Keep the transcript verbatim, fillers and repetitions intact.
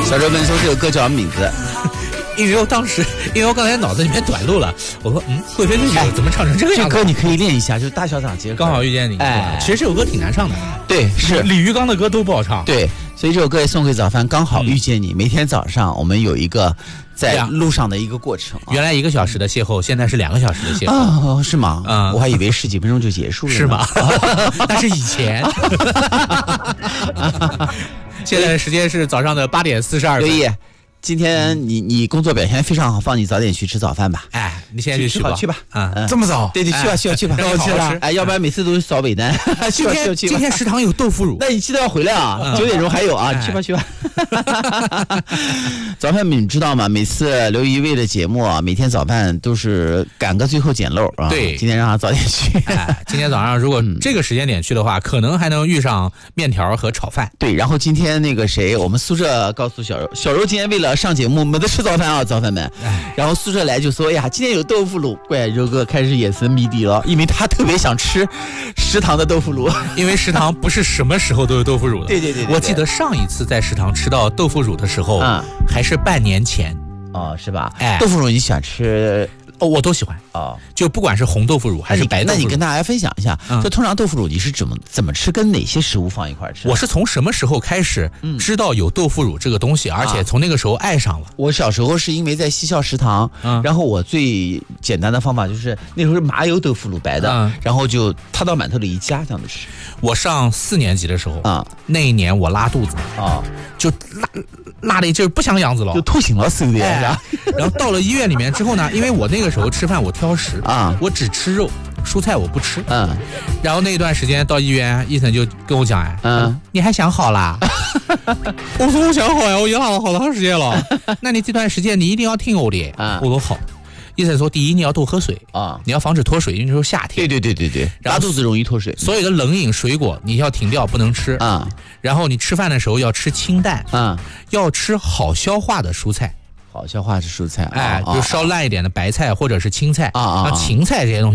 小周问说这首歌叫什么名字？ 因为我当时，因为我刚才脑子里面短路了，我说嗯，会飞这首怎么唱成这个样子？ 这歌你可以练一下，就是大小掌结合。 刚好遇见你。哎，其实这首歌挺难唱的。 对，是李玉刚的歌都不好唱。 对，所以这首歌也送给早饭，刚好遇见你。嗯、每天早上我们有一个在路上的一个过程。啊、 原来一个小时的邂逅，现在是两个小时的邂逅。 哦，是吗？嗯，我还以为十几分钟就结束了。 是吗？那是以前。现在的时间是早上的八点四十二分。 刘毅，今天你你工作表现非常好，放你早点去吃早饭吧。 哎，你现在就去吧，去吧。 啊， 嗯、 这么早？ 对对，去吧去吧去吧， 让我去了。 哎，要不然每次都是扫尾单。去吧去吧去吧。 今天食堂有豆腐乳， 那你记得要回来啊，九点钟还有啊，去吧去吧。早饭你知道吗？每次刘仪为的节目啊，每天早饭都是赶个最后捡漏啊。 对， 今天让他早点去。 哎，今天早上如果这个时间点去的话，可能还能遇上面条和炒饭。 对，然后今天那个谁，我们宿舍告诉小柔，小柔今天为了上节目没得吃早饭啊，早饭们。然后宿舍来就说，哎呀，今天有豆腐乳。怪柔哥开始眼神迷离了，因为他特别想吃食堂的豆腐乳， 因为食堂不是什么时候都有豆腐乳的。 对对 对, 对, 对， 我记得上一次在食堂吃到豆腐乳的时候，嗯，还是半年前。 哦，是吧？ 哎， 豆腐乳你喜欢吃？ 哦，我都喜欢哦，就不管是红豆腐乳还是白豆腐乳。 那你跟大家分享一下，嗯、就通常豆腐乳你是怎么怎么吃，跟哪些食物放一块吃？ 我是从什么时候开始知道有豆腐乳这个东西，嗯、而且从那个时候爱上了。 我小时候是因为在西校食堂，嗯、然后我最简单的方法就是那时候是麻油豆腐乳白的，嗯、然后就踏到馒头里一夹这样子吃。 我上四年级的时候啊，嗯、那一年我拉肚子啊，就拉拉的就是不像样子了， 就吐醒了似的。 哎、然后到了医院里面之后呢，因为我那个时候吃饭我挑食啊，我只吃肉，蔬菜我不吃。嗯，然后那一段时间到医院，医生就跟我讲，哎，嗯，你还想好啦？我说我想好呀，我已经拉了好长时间了。那你这段时间你一定要听我的。啊，我说好。医生说，第一你要多喝水啊，你要防止脱水，因为那时候夏天。 对对对对对，拉肚子容易脱水。 所有的冷饮水果你要停掉，不能吃啊。然后你吃饭的时候要吃清淡啊，要吃好消化的蔬菜。 好消化是蔬菜， 哎，就烧烂一点的白菜或者是青菜啊啊， 芹菜这些东西。